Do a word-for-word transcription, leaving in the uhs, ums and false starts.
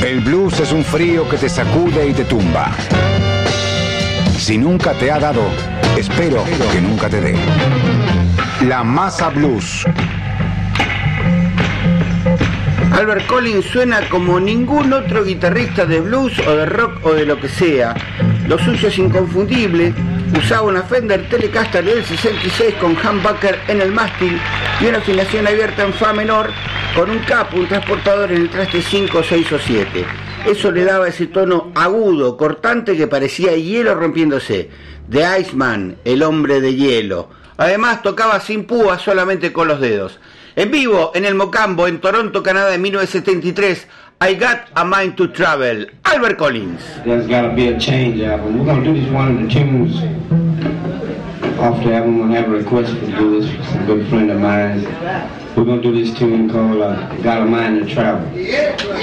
El blues es un frío que te sacude y te tumba. Si nunca te ha dado, espero que nunca te dé. La Masa Blues. Albert Collins suena como ningún otro guitarrista de blues o de rock o de lo que sea. Lo suyo es inconfundible. Usaba una Fender Telecaster del sesenta y seis con humbucker en el mástil y una afinación abierta en fa menor con un capo, un transportador en el traste cinco, seis o siete. Eso le daba ese tono agudo, cortante que parecía hielo rompiéndose. The Iceman, el hombre de hielo. Además tocaba sin púas, solamente con los dedos. En vivo, en el Mocambo, en Toronto, Canadá, en mil novecientos setenta y tres, I Got a Mind to Travel, Albert Collins. There's gotta be a change album. We're gonna do this one of the tunes off the album. I have a request to do this from a good friend of mine. We're gonna do this tune called uh, Got a Mind to Travel.